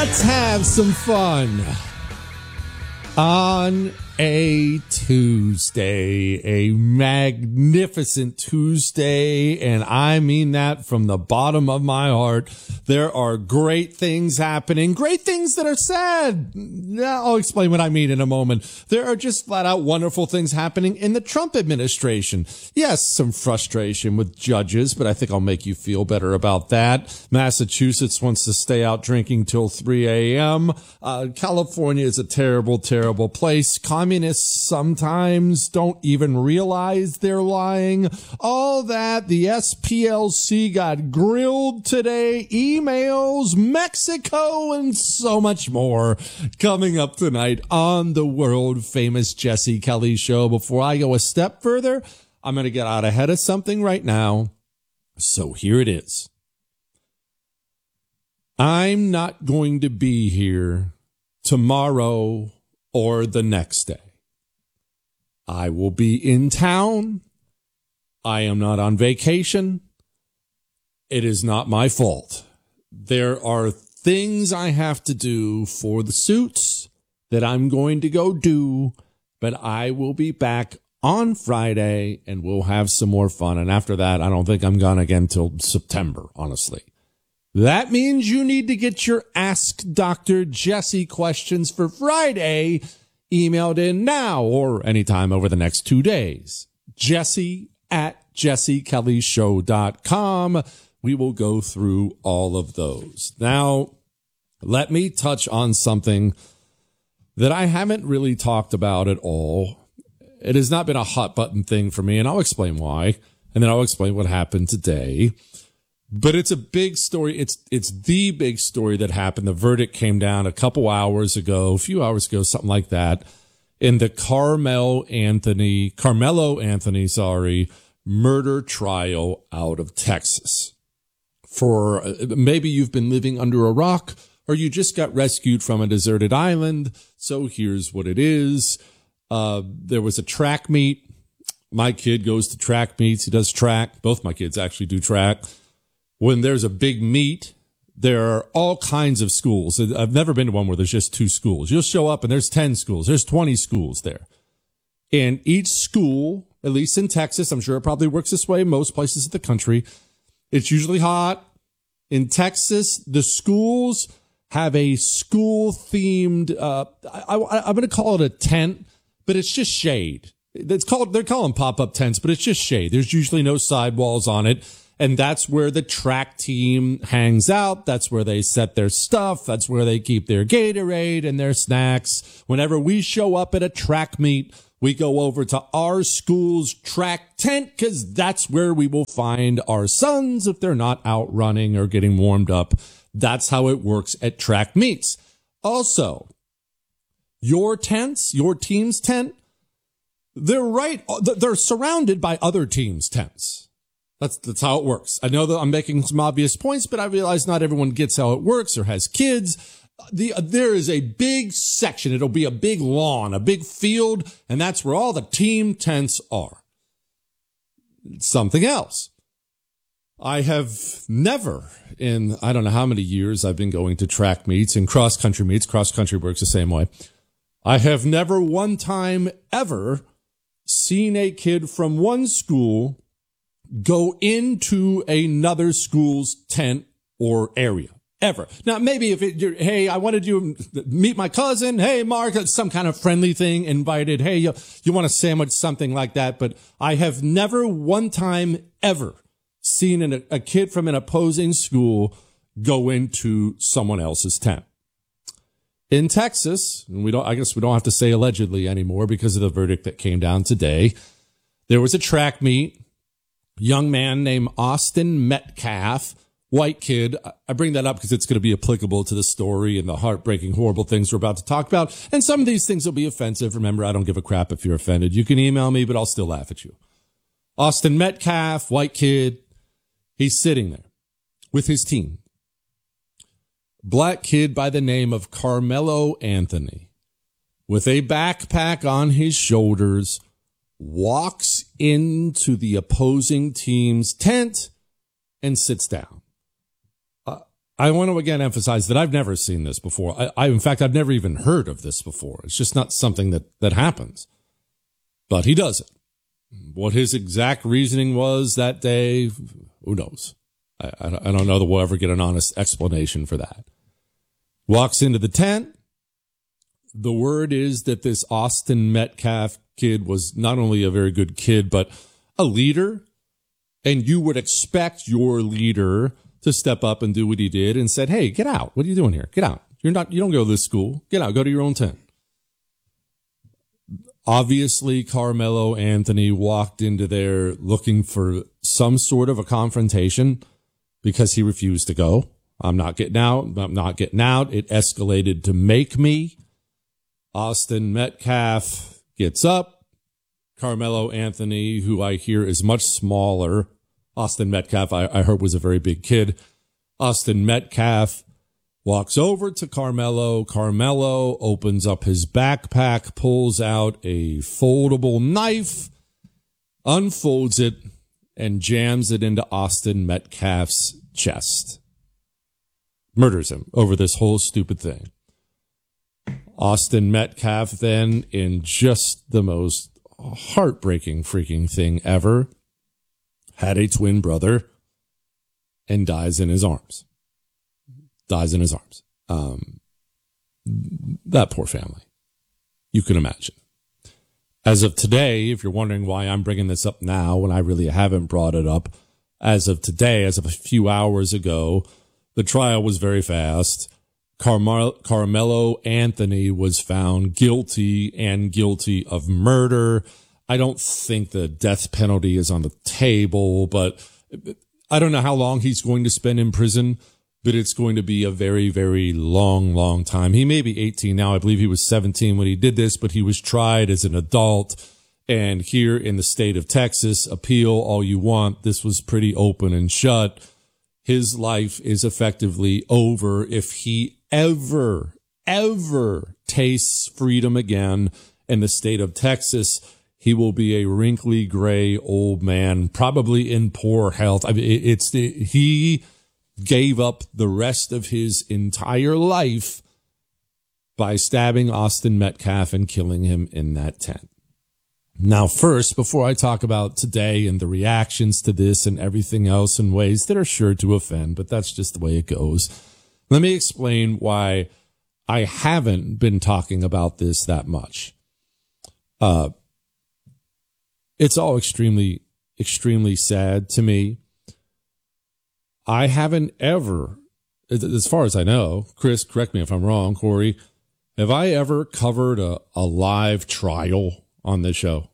Let's have some fun on a Tuesday, a magnificent Tuesday, and I mean that from the bottom of my heart. There are great things happening, great things that are sad. I'll explain what I mean in a moment. There are just flat out wonderful things happening in the Trump administration. Yes, some frustration with judges, but I think I'll make you feel better about that. Massachusetts wants to stay out drinking till 3 a.m. California is a terrible, terrible place. Communists sometimes don't even realize they're lying. All that, the SPLC got grilled today, emails, Mexico, and so much more coming up tonight on the world famous Jesse Kelly Show. Before I go a step further, I'm going to get out ahead of something right now. So here it is. I'm not going to be here tomorrow or the next day. I will be in town. I am not on vacation. It is not my fault. There are things I have to do for the suits that I'm going to go do, but I will be back on Friday and we'll have some more fun. And after that, I don't think I'm gone again till September, honestly. That means you need to get your Ask Dr. Jesse questions for Friday emailed in now or anytime over the next 2 days. Jesse@jessekellyshow.com. We will go through all of those. Now, let me touch on something that I haven't really talked about at all. It has not been a hot button thing for me, and I'll explain why, and then I'll explain what happened today. But it's a big story. It's the big story that happened. The verdict came down a few hours ago, something like that, in the Carmelo Anthony, murder trial out of Texas. For maybe you've been living under a rock or you just got rescued from a deserted island. So here's what it is. There was a track meet. My kid goes to track meets. He does track. Both my kids actually do track. When there's a big meet, there are all kinds of schools. I've never been to one where there's just 2 schools. You'll show up and there's 10 schools. There's 20 schools there. And each school, at least in Texas, I'm sure it probably works this way in most places of the country, it's usually hot. In Texas, the schools have a school-themed, I'm going to call it a tent, but it's just shade. They're calling pop-up tents, but it's just shade. There's usually no sidewalls on it. And that's where the track team hangs out. That's where they set their stuff. That's where they keep their Gatorade and their snacks. Whenever we show up at a track meet, we go over to our school's track tent because that's where we will find our sons if they're not out running or getting warmed up. That's how it works at track meets. Also, your team's tent, they're surrounded by other teams' tents. That's how it works. I know that I'm making some obvious points, but I realize not everyone gets how it works or has kids. There is a big section. It'll be a big lawn, a big field, and that's where all the team tents are. Something else. I have never, in I don't know how many years I've been going to track meets and cross-country meets. Cross-country works the same way. I have never one time ever seen a kid from one school go into another school's tent or area ever. Now, maybe if hey, I wanted you to meet my cousin. Hey, Mark, some kind of friendly thing invited. Hey, you want a sandwich, something like that. But I have never one time ever seen a kid from an opposing school go into someone else's tent. In Texas, and I guess we don't have to say allegedly anymore because of the verdict that came down today. There was a track meet. Young man named Austin Metcalf, white kid. I bring that up because it's going to be applicable to the story and the heartbreaking, horrible things we're about to talk about. And some of these things will be offensive. Remember, I don't give a crap if you're offended. You can email me, but I'll still laugh at you. Austin Metcalf, white kid. He's sitting there with his team. Black kid by the name of Carmelo Anthony, with a backpack on his shoulders, walks into the opposing team's tent and sits down. I want to again emphasize that I've never seen this before. In fact, I've never even heard of this before. It's just not something that happens. But he does it. What his exact reasoning was that day, who knows? I don't know that we'll ever get an honest explanation for that. Walks into the tent. The word is that this Austin Metcalf kid was not only a very good kid, but a leader. And you would expect your leader to step up and do what he did and said, hey, get out. What are you doing here? Get out. You don't go to this school. Get out. Go to your own tent. Obviously, Carmelo Anthony walked into there looking for some sort of a confrontation because he refused to go. I'm not getting out. I'm not getting out. It escalated to make me. Austin Metcalf gets up. Carmelo Anthony, who I hear is much smaller. Austin Metcalf, I heard, was a very big kid. Austin Metcalf walks over to Carmelo. Carmelo opens up his backpack, pulls out a foldable knife, unfolds it, and jams it into Austin Metcalf's chest. Murders him over this whole stupid thing. Austin Metcalf then, in just the most heartbreaking freaking thing ever, had a twin brother and dies in his arms. That poor family. You can imagine. As of today, if you're wondering why I'm bringing this up now when I really haven't brought it up, as of today, as of a few hours ago, the trial was very fast. Carmelo Anthony was found guilty of murder. I don't think the death penalty is on the table, but I don't know how long he's going to spend in prison, but it's going to be a very, very long time. He may be 18 now. I believe he was 17 when he did this, but he was tried as an adult. And here in the state of Texas, appeal all you want. This was pretty open and shut. His life is effectively over if he ever tastes freedom again in the state of Texas. He will be a wrinkly, gray old man, probably in poor health. I mean, he gave up the rest of his entire life by stabbing Austin Metcalf and killing him in that tent. Now, first, before I talk about today and the reactions to this and everything else in ways that are sure to offend, but that's just the way it goes, let me explain why I haven't been talking about this that much. It's all extremely sad to me. I haven't ever, as far as I know, Chris, correct me if I'm wrong, Corey, have I ever covered a live trial on this show?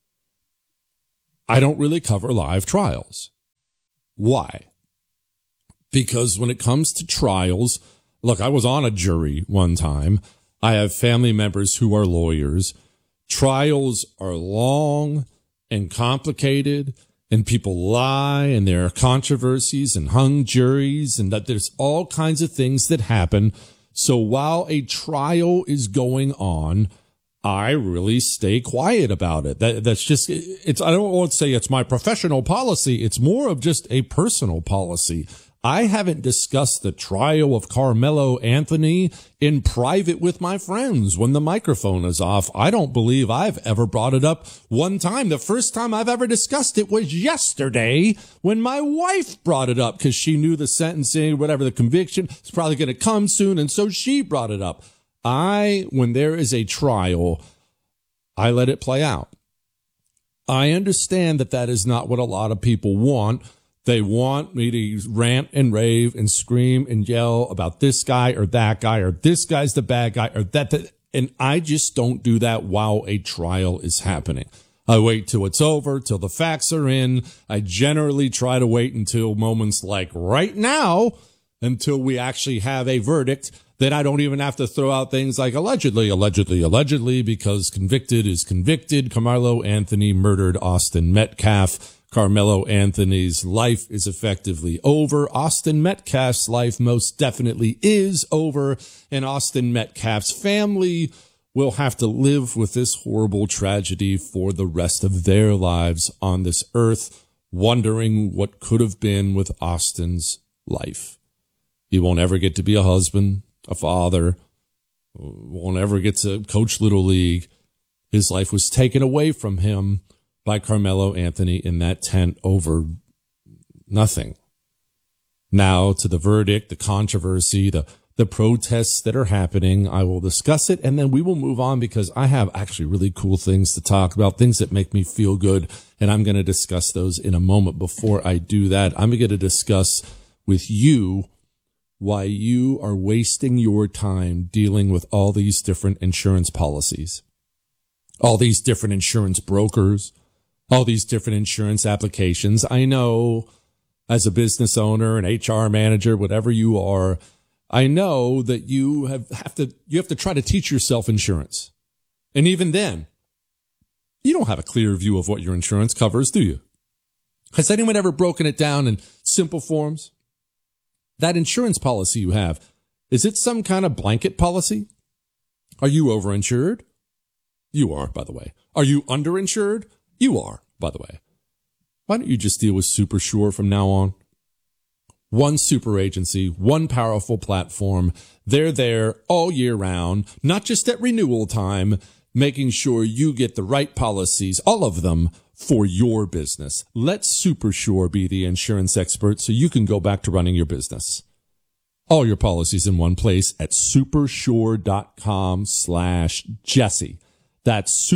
I don't really cover live trials. Why? Because when it comes to trials, look, I was on a jury one time. I have family members who are lawyers. Trials are long and complicated, and people lie, and there are controversies and hung juries, and that there's all kinds of things that happen. So while a trial is going on, I really stay quiet about it. That's just, I don't want to say it's my professional policy. It's more of just a personal policy. I haven't discussed the trial of Carmelo Anthony in private with my friends when the microphone is off. I don't believe I've ever brought it up one time. The first time I've ever discussed it was yesterday when my wife brought it up because she knew the sentencing, whatever the conviction is probably going to come soon. And so she brought it up. When there is a trial, I let it play out. I understand that is not what a lot of people want. They want me to rant and rave and scream and yell about this guy or that guy, or this guy's the bad guy, or that. And I just don't do that while a trial is happening. I wait till it's over, till the facts are in. I generally try to wait until moments like right now, until we actually have a verdict. Then I don't even have to throw out things like allegedly, because convicted is convicted. Carmelo Anthony murdered Austin Metcalf. Carmelo Anthony's life is effectively over. Austin Metcalf's life most definitely is over. And Austin Metcalf's family will have to live with this horrible tragedy for the rest of their lives on this earth, wondering what could have been with Austin's life. He won't ever get to be a husband, a father, won't ever get to coach Little League. His life was taken away from him by Carmelo Anthony in that tent over nothing. Now to the verdict, the controversy, the protests that are happening. I will discuss it, and then we will move on because I have actually really cool things to talk about, things that make me feel good, and I'm going to discuss those in a moment. Before I do that, I'm going to discuss with you why you are wasting your time dealing with all these different insurance policies, all these different insurance brokers, all these different insurance applications. I know as a business owner, an HR manager, whatever you are, I know that you have to try to teach yourself insurance. And even then, you don't have a clear view of what your insurance covers, do you? Has anyone ever broken it down in simple forms? That insurance policy you have, is it some kind of blanket policy? Are you overinsured? You are, by the way. Are you underinsured? You are, by the way. Why don't you just deal with SuperSure from now on? One super agency, one powerful platform. They're there all year round, not just at renewal time, making sure you get the right policies, all of them, for your business. Let SuperSure be the insurance expert so you can go back to running your business. All your policies in one place at supersure.com/Jesse. That's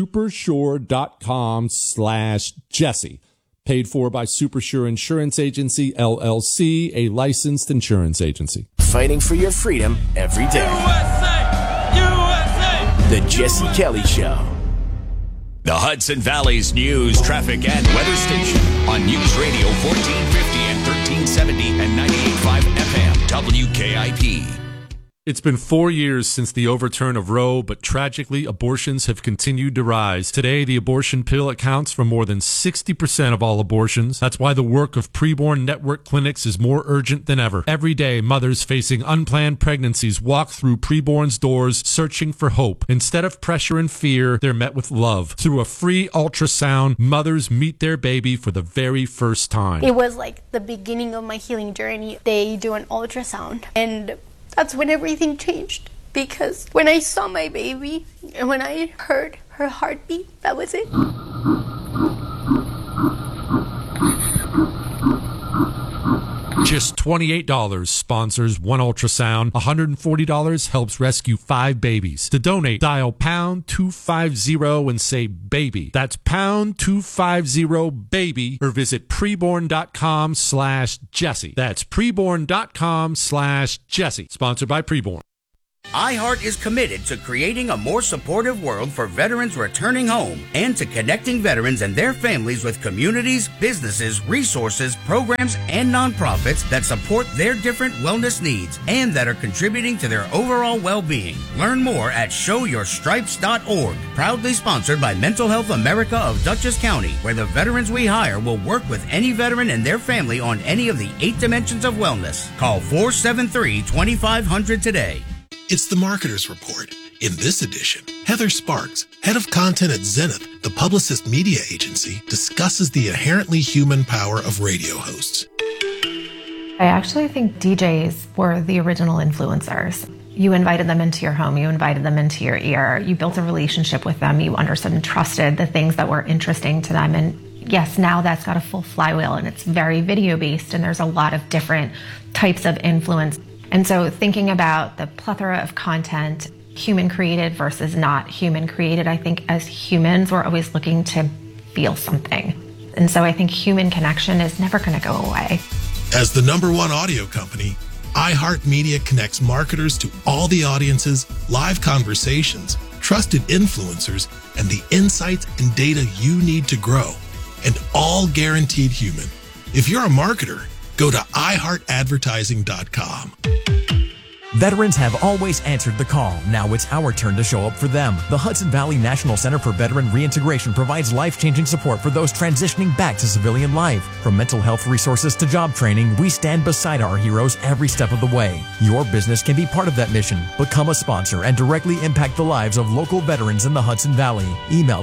supersure.com/Jesse. Paid for by SuperSure Insurance Agency, LLC, a licensed insurance agency. Fighting for your freedom every day. USA! USA! The Jesse Kelly Show. The Hudson Valley's news, traffic, and weather station on News Radio 1450 and 1370 and 98.5 FM WKIP. It's been 4 years since the overturn of Roe, but tragically, abortions have continued to rise. Today, the abortion pill accounts for more than 60% of all abortions. That's why the work of preborn network clinics is more urgent than ever. Every day, mothers facing unplanned pregnancies walk through preborn's doors searching for hope. Instead of pressure and fear, they're met with love. Through a free ultrasound, mothers meet their baby for the very first time. It was like the beginning of my healing journey. They do an ultrasound, and that's when everything changed, because when I saw my baby and when I heard her heartbeat, that was it. Just $28 sponsors one ultrasound. $140 helps rescue 5 babies. To donate, dial pound 250 and say baby. That's pound 250 baby, or visit preborn.com/Jesse. That's preborn.com/Jesse. Sponsored by Preborn. iHeart is committed to creating a more supportive world for veterans returning home and to connecting veterans and their families with communities, businesses, resources, programs, and nonprofits that support their different wellness needs and that are contributing to their overall well-being. Learn more at showyourstripes.org. Proudly sponsored by Mental Health America of Dutchess County, where the veterans we hire will work with any veteran and their family on any of the 8 dimensions of wellness. Call 473-2500 today. It's the Marketer's Report. In this edition, Heather Sparks, head of content at Zenith, the Publicist media agency, discusses the inherently human power of radio hosts. I actually think DJs were the original influencers. You invited them into your home, you invited them into your ear, you built a relationship with them, you understood and trusted the things that were interesting to them. And yes, now that's got a full flywheel and it's very video based and there's a lot of different types of influence. And so thinking about the plethora of content, human created versus not human created, I think as humans, we're always looking to feel something. And so I think human connection is never going to go away. As the #1 audio company, iHeartMedia connects marketers to all the audiences, live conversations, trusted influencers, and the insights and data you need to grow, and all guaranteed human. If you're a marketer, go to iHeartAdvertising.com. Veterans have always answered the call. Now it's our turn to show up for them. The Hudson Valley National Center for Veteran Reintegration provides life-changing support for those transitioning back to civilian life. From mental health resources to job training, we stand beside our heroes every step of the way. Your business can be part of that mission. Become a sponsor and directly impact the lives of local veterans in the Hudson Valley. Email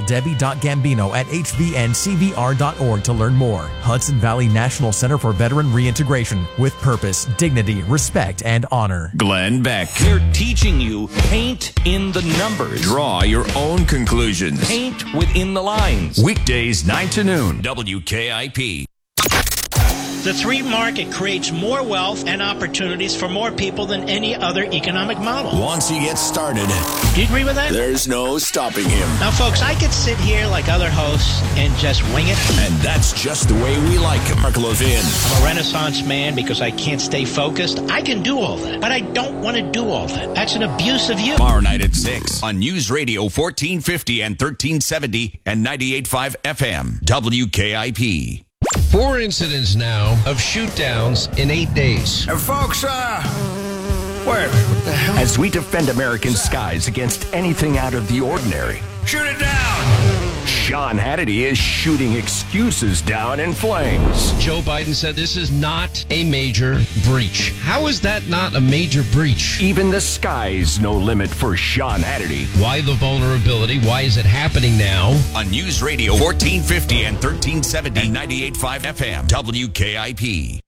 debbie.gambino@hvncvr.org to learn more. Hudson Valley National Center for Veteran Reintegration, with purpose, dignity, respect, and honor. Glenn Beck. They're teaching you paint in the numbers. Draw your own conclusions. Paint within the lines. Weekdays 9 to noon. WKIP. The free market creates more wealth and opportunities for more people than any other economic model. Once he gets started, do you agree with that? There's no stopping him. Now, folks, I could sit here like other hosts and just wing it. And that's just the way we like him. Mark Levin. I'm a Renaissance man because I can't stay focused. I can do all that, but I don't want to do all that. That's an abuse of you. Tomorrow night at 6 on News Radio 1450 and 1370 and 98.5 FM. WKIP. 4 incidents now of shoot-downs in 8 days. Folks, what the hell? As we defend American skies against anything out of the ordinary, Shoot it down! Sean Hannity is shooting excuses down in flames. Joe Biden said this is not a major breach. How is that not a major breach? Even the sky's no limit for Sean Hannity. Why the vulnerability? Why is it happening now? On News Radio 1450 and 1370 and 98.5 FM. WKIP.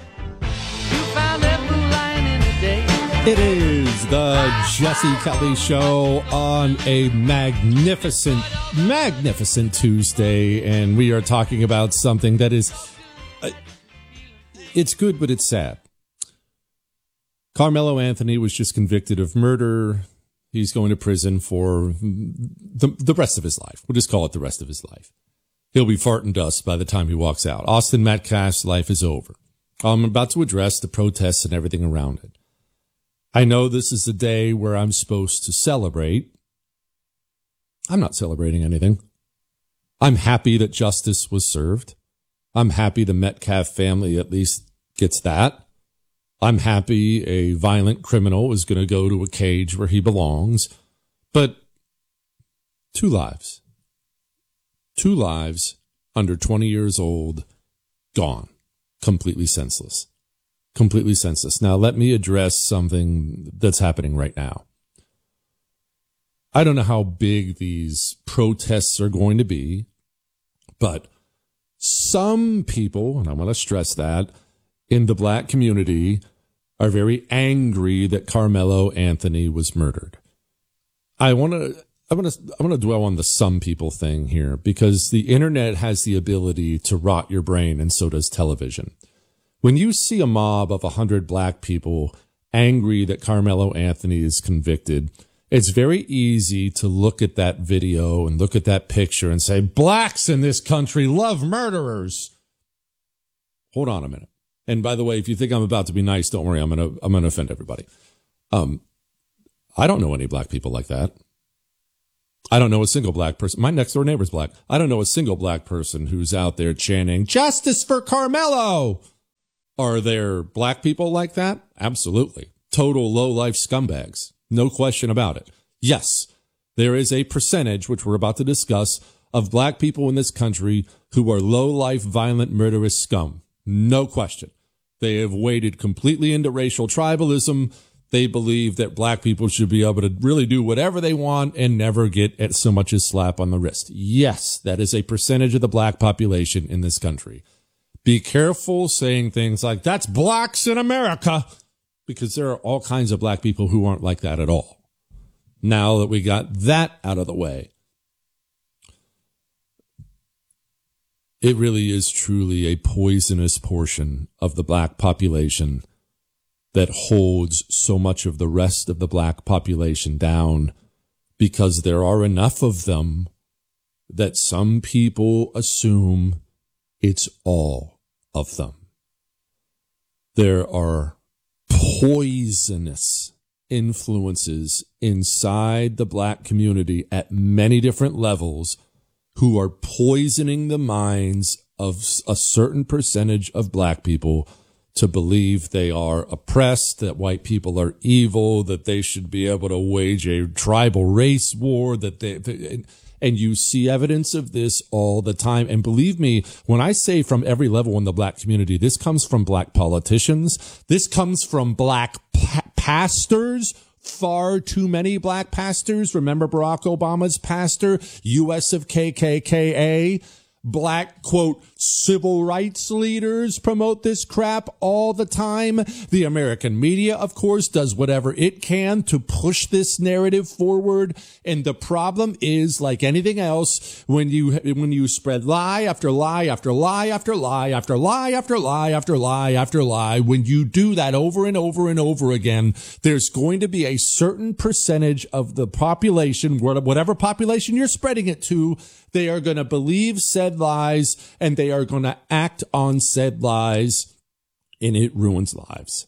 It is the Jesse Kelly Show on a magnificent Tuesday, and we are talking about something that is, it's good, but it's sad. Carmelo Anthony was just convicted of murder. He's going to prison for the rest of his life. We'll just call it the rest of his life. He'll be farting dust by the time he walks out. Austin Metcalf's life is over. I'm about to address the protests and everything around it. I know this is a day where I'm supposed to celebrate. I'm not celebrating anything. I'm happy that justice was served. I'm happy the Metcalf family at least gets that. I'm happy a violent criminal is going to go to a cage where he belongs. But 2 lives. 2 lives under 20 years old, gone. Completely senseless. Completely senseless. Now, let me address something that's happening right now. I don't know how big these protests are going to be, but some people, and I want to stress that, in the black community are very angry that Carmelo Anthony was murdered. I want to dwell on the some people thing here, because the internet has the ability to rot your brain, and so does television. When you see a mob of 100 black people angry that Carmelo Anthony is convicted, it's very easy to look at that video and look at that picture and say, blacks in this country love murderers. Hold on a minute. And by the way, if you think I'm about to be nice, don't worry. I'm going to offend everybody. I don't know any black people like that. I don't know a single black person. My next door neighbor's black. I don't know a single black person who's out there chanting justice for Carmelo. Are there black people like that? Absolutely. Total low-life scumbags. No question about it. Yes, there is a percentage, which we're about to discuss, of black people in this country who are low-life, violent, murderous scum. No question. They have waded completely into racial tribalism. They believe that black people should be able to really do whatever they want and never get so much as slap on the wrist. Yes, that is a percentage of the black population in this country. Be careful saying things like, that's blacks in America, because there are all kinds of black people who aren't like that at all. Now that we got that out of the way, it really is truly a poisonous portion of the black population that holds so much of the rest of the black population down, because there are enough of them that some people assume it's all of them. There are poisonous influences inside the black community at many different levels who are poisoning the minds of a certain percentage of black people to believe they are oppressed, that white people are evil, that they should be able to wage a tribal race war, and you see evidence of this all the time. And believe me, when I say from every level in the black community, this comes from black politicians. This comes from black pastors. Far too many black pastors. Remember Barack Obama's pastor, US of KKKA. Black, quote, civil rights leaders promote this crap all the time. The American media, of course, does whatever it can to push this narrative forward. And the problem is, like anything else, when you spread lie after lie after lie after lie after lie after lie after lie after lie, when you do that over and over and over again, there's going to be a certain percentage of the population, whatever population you're spreading it to, they are going to believe said lies, and they are going to act on said lies, and it ruins lives.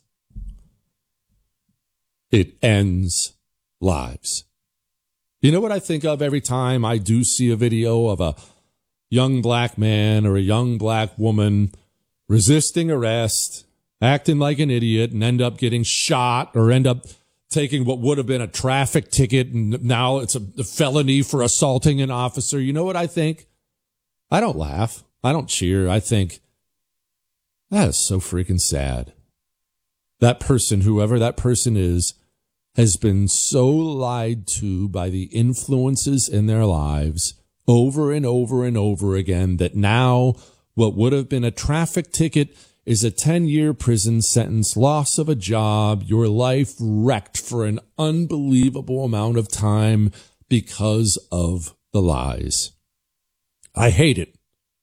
It ends lives. You know what I think of every time I do see a video of a young black man or a young black woman resisting arrest, acting like an idiot, and end up getting shot or end up taking what would have been a traffic ticket, and now it's a felony for assaulting an officer. You know what I think? I don't laugh. I don't cheer. I think, that is so freaking sad. That person, whoever that person is, has been so lied to by the influences in their lives over and over and over again that now what would have been a traffic ticket is a 10-year prison sentence, loss of a job, your life wrecked for an unbelievable amount of time because of the lies. I hate it.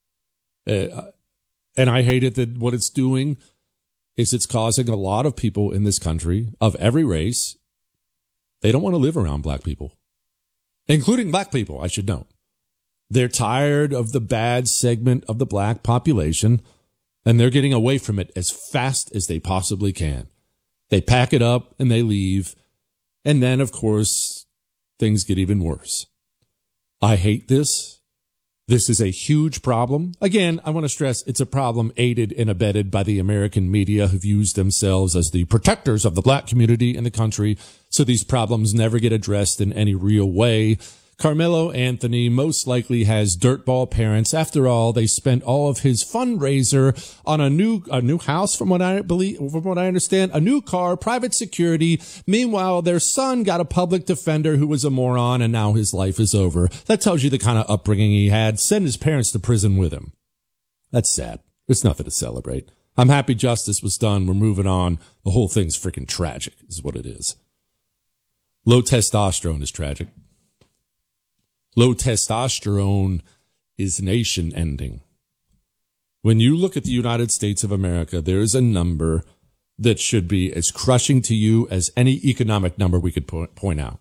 And I hate it that what it's doing is it's causing a lot of people in this country of every race, they don't want to live around black people, including black people, I should note. They're tired of the bad segment of the black population, and they're getting away from it as fast as they possibly can. They pack it up and they leave. And then, of course, things get even worse. I hate this. This is a huge problem. Again, I want to stress it's a problem aided and abetted by the American media, who've used themselves as the protectors of the black community in the country. So these problems never get addressed in any real way. Carmelo Anthony most likely has dirtball parents. After all, they spent all of his fundraiser on a new house, from what I understand, a new car, private security. Meanwhile, their son got a public defender who was a moron, and now his life is over. That tells you the kind of upbringing he had. Send his parents to prison with him. That's sad. It's nothing to celebrate. I'm happy justice was done. We're moving on. The whole thing's freaking tragic, is what it is. Low testosterone is tragic. Low testosterone is nation ending. When you look at the United States of America, there is a number that should be as crushing to you as any economic number we could point out.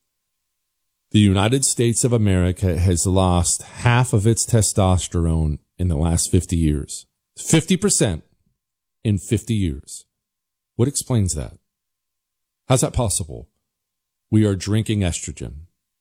The United States of America has lost half of its testosterone in the last 50 years. 50% in 50 years. What explains that? How's that possible? We are drinking estrogen.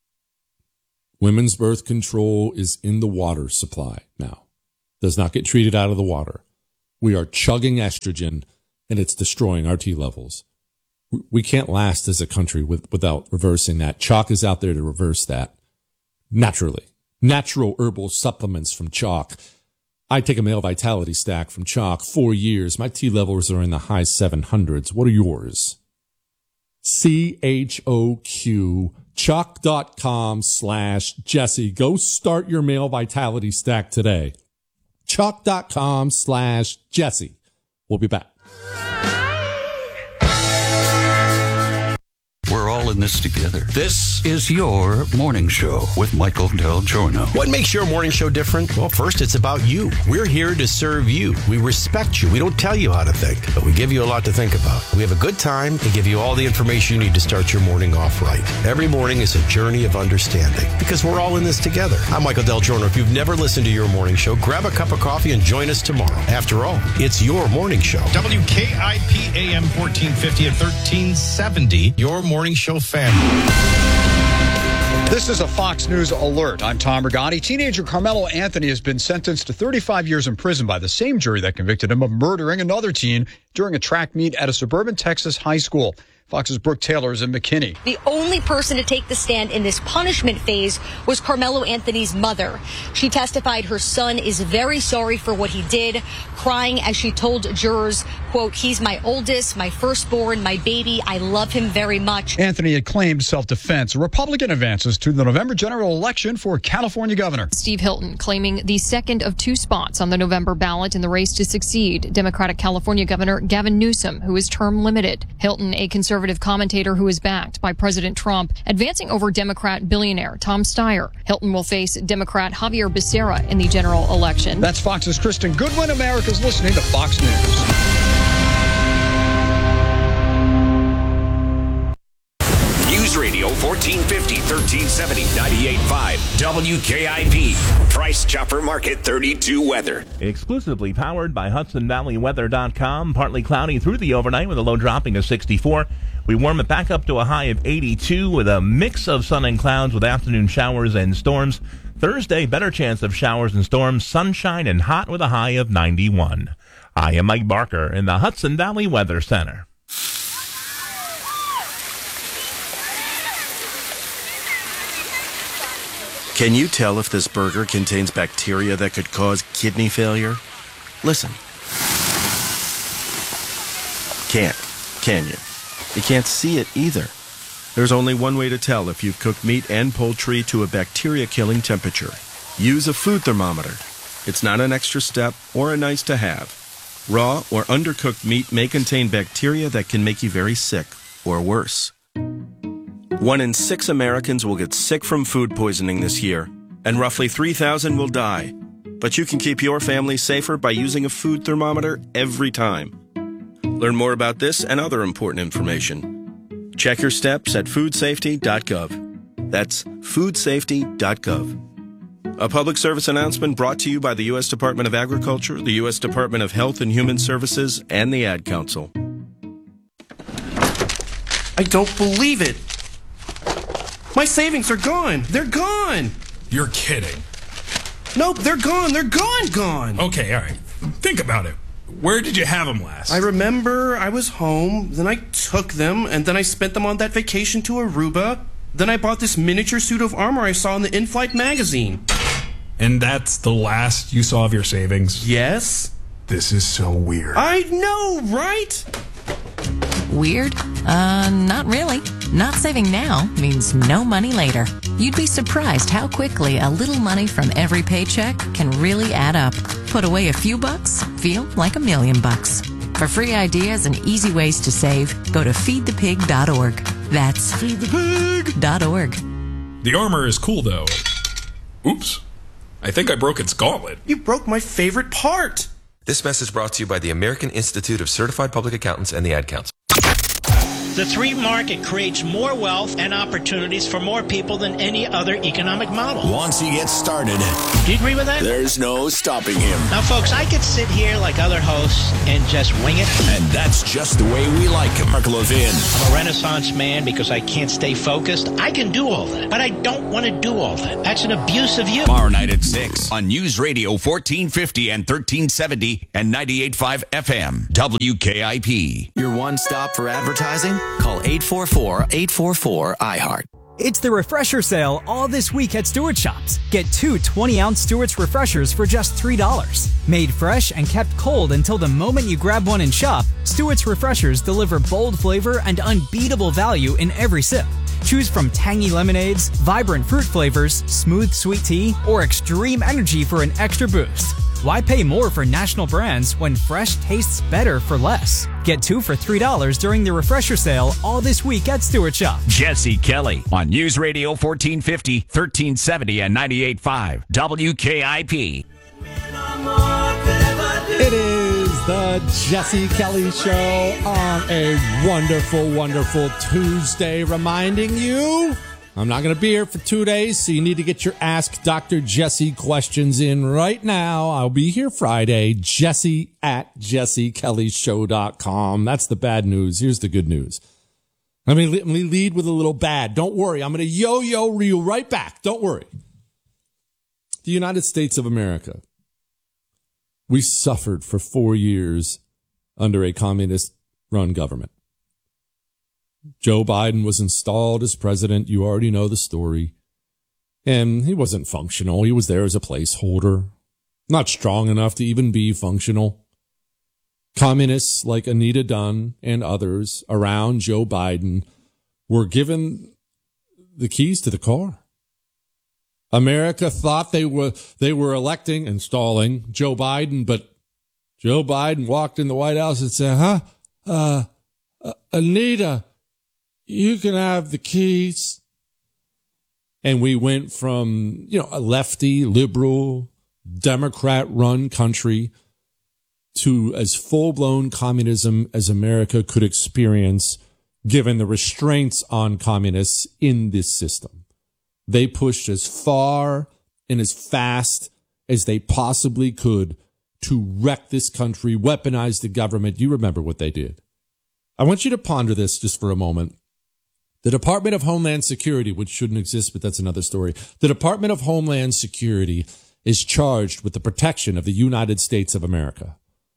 Women's birth control is in the water supply now. Does not get treated out of the water. We are chugging estrogen, and it's destroying our T levels. We can't last as a country without reversing that. Chalk is out there to reverse that. Naturally. Natural herbal supplements from Chalk. I take a male vitality stack from Chalk, 4 years. My T levels are in the high 700s. What are yours? CHOQ. Chalk.com/Jesse. Go start your male vitality stack today. Chalk.com/Jesse. We'll be back. We're all in this together. This is your morning show with Michael Del Giorno. What makes your morning show different? Well, first, it's about you. We're here to serve you. We respect you. We don't tell you how to think, but we give you a lot to think about. We have a good time and give you all the information you need to start your morning off right. Every morning is a journey of understanding because we're all in this together. I'm Michael Del Giorno. If you've never listened to your morning show, grab a cup of coffee and join us tomorrow. After all, it's your morning show. WKIP AM 1450 and 1370, your morning show family. This is a Fox News alert. I'm Tom Regani. Teenager Carmelo Anthony has been sentenced to 35 years in prison by the same jury that convicted him of murdering another teen during a track meet at a suburban Texas high school. Fox's Brooke Taylor is in McKinney. The only person to take the stand in this punishment phase was Carmelo Anthony's mother. She testified her son is very sorry for what he did, crying as she told jurors, quote, "He's my oldest, my firstborn, my baby. I love him very much." Anthony had claimed self-defense. A Republican advances to the November general election for California governor. Steve Hilton claiming the second of two spots on the November ballot in the race to succeed Democratic California Governor Gavin Newsom, who is term limited. Hilton, a conservative commentator who is backed by President Trump, advancing over Democrat billionaire Tom Steyer. Hilton will face Democrat Javier Becerra in the general election. That's Fox's Kristen Goodwin. America's listening to Fox News. News Radio 1450, 1370, 98.5, WKIP. Price Chopper Market 32 weather. Exclusively powered by HudsonValleyWeather.com. Partly cloudy through the overnight with a low dropping of 64. We warm it back up to a high of 82 with a mix of sun and clouds with afternoon showers and storms. Thursday, better chance of showers and storms, sunshine and hot with a high of 91. I am Mike Barker in the Hudson Valley Weather Center. Can you tell if this burger contains bacteria that could cause kidney failure? Listen. Can't, can you? You can't see it either. There's only one way to tell if you've cooked meat and poultry to a bacteria-killing temperature. Use a food thermometer. It's not an extra step or a nice to have. Raw or undercooked meat may contain bacteria that can make you very sick, or worse. 1 in 6 Americans will get sick from food poisoning this year, and roughly 3,000 will die. But you can keep your family safer by using a food thermometer every time. Learn more about this and other important information. Check your steps at foodsafety.gov. That's foodsafety.gov. A public service announcement brought to you by the U.S. Department of Agriculture, the U.S. Department of Health and Human Services, and the Ad Council. I don't believe it. My savings are gone. They're gone. You're kidding. Nope, they're gone. They're gone. Okay, all right. Think about it. Where did you have them last? I remember I was home, then I took them, and then I spent them on that vacation to Aruba. Then I bought this miniature suit of armor I saw in the In-Flight magazine. And that's the last you saw of your savings? Yes. This is so weird. I know, right? Weird? Not really. Not saving now means no money later. You'd be surprised how quickly a little money from every paycheck can really add up. Put away a few bucks, feel like $1 million. For free ideas and easy ways to save, go to feedthepig.org. That's feedthepig.org. The armor is cool, though. Oops. I think I broke its gauntlet. You broke my favorite part. This message brought to you by the American Institute of Certified Public Accountants and the Ad Council. The free market creates more wealth and opportunities for more people than any other economic model. Once he gets started, do you agree with that? There's no stopping him. Now, folks, I could sit here like other hosts and just wing it. And that's just the way we like him. Mark Levin. I'm a Renaissance man because I can't stay focused. I can do all that, but I don't want to do all that. That's an abuse of you. Tomorrow night at 6 on News Radio 1450 and 1370 and 98.5 FM. WKIP. Your one stop for advertising? Call 844-844-iHeart. It's the Refresher Sale all this week at Stewart Shops. Get 2 20-ounce Stewart's Refreshers for just $3. Made fresh and kept cold until the moment you grab one and shop, Stewart's Refreshers deliver bold flavor and unbeatable value in every sip. Choose from tangy lemonades, vibrant fruit flavors, smooth sweet tea, or extreme energy for an extra boost. Why pay more for national brands when fresh tastes better for less? Get 2 for $3 during the Refresher Sale all this week at Stewart Shop. Jesse Kelly on News Radio 1450, 1370, and 98.5 WKIP. It is the Jesse Kelly Show on a wonderful, wonderful Tuesday, reminding you I'm not going to be here for 2 days, so you need to get your Ask Dr. Jesse questions in right now. I'll be here Friday, Jesse at JesseKellyShow.com. That's the bad news. Here's the good news. Let me lead with a little bad. Don't worry. I'm going to yo-yo you right back. Don't worry. The United States of America. We suffered for 4 years under a communist-run government. Joe Biden was installed as president. You already know the story. And he wasn't functional. He was there as a placeholder. Not strong enough to even be functional. Communists like Anita Dunn and others around Joe Biden were given the keys to the car. America thought they were installing Joe Biden, but Joe Biden walked in the White House and said, Anita, you can have the keys. And we went from, a lefty, liberal, Democrat-run country to as full-blown communism as America could experience, given the restraints on communists in this system. They pushed as far and as fast as they possibly could to wreck this country, weaponize the government. You remember what they did. I want you to ponder this just for a moment. The Department of Homeland Security, which shouldn't exist, but that's another story. The Department of Homeland Security is charged with the protection of the United States of America.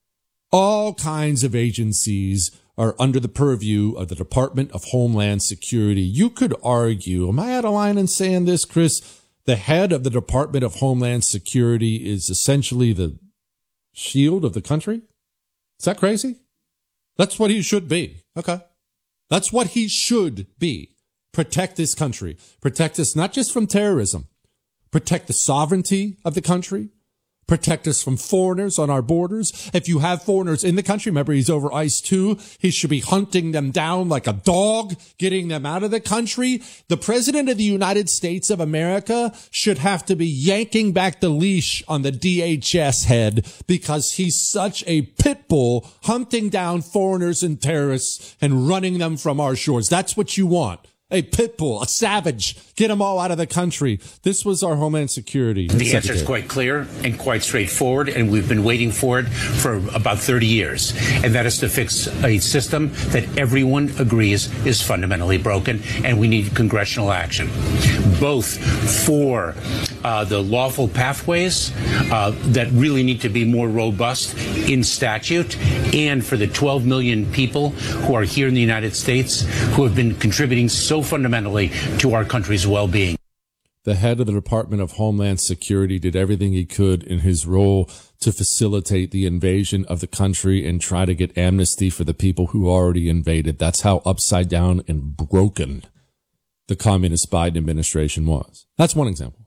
All kinds of agencies are under the purview of the Department of Homeland Security. You could argue, am I out of line in saying this, Chris? The head of the Department of Homeland Security is essentially the shield of the country? Is that crazy? That's what he should be. Okay. That's what he should be. Protect this country. Protect us not just from terrorism. Protect the sovereignty of the country. Protect us from foreigners on our borders. If you have foreigners in the country, remember he's over ICE too. He should be hunting them down like a dog, getting them out of the country. The president of the United States of America should have to be yanking back the leash on the DHS head because he's such a pit bull hunting down foreigners and terrorists and running them from our shores. That's what you want. A pit bull, a savage. Get them all out of the country. This was our Homeland Security. The answer is quite clear and quite straightforward, and we've been waiting for it for about 30 years. And that is to fix a system that everyone agrees is fundamentally broken, and we need congressional action, both for the lawful pathways that really need to be more robust in statute, and for the 12 million people who are here in the United States who have been contributing so fundamentally to our country's well-being. The head of the Department of Homeland Security did everything he could in his role to facilitate the invasion of the country and try to get amnesty for the people who already invaded. That's how upside down and broken the communist Biden administration was. That's one example.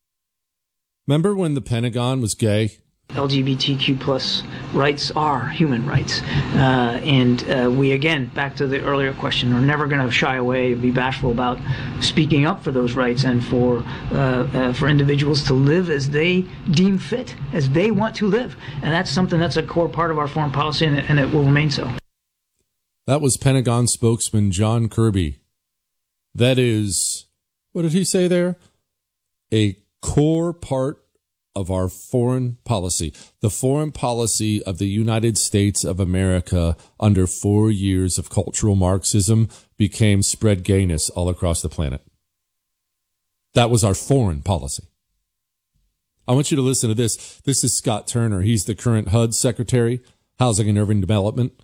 Remember when the Pentagon was gay? LGBTQ plus rights are human rights. And we, again, back to the earlier question, are never going to shy away, be bashful about speaking up for those rights and for individuals to live as they deem fit, as they want to live. And that's something that's a core part of our foreign policy, and it will remain so. That was Pentagon spokesman John Kirby. That is, what did he say there? A core part of our foreign policy, the foreign policy of the United States of America under 4 years of cultural Marxism became spread gayness all across the planet. That was our foreign policy. I want you to listen to this. This is Scott Turner. He's the current HUD Secretary, Housing and Urban Development.